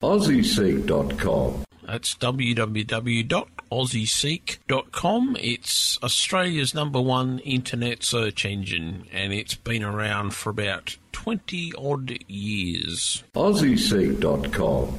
AussieSeek.com. That's www.aussieseek.com. It's Australia's #1 internet search engine, and it's been around for about 20-odd years. AussieSeek.com.